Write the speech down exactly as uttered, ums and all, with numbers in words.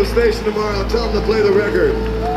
radio station tomorrow and tell them to play the record.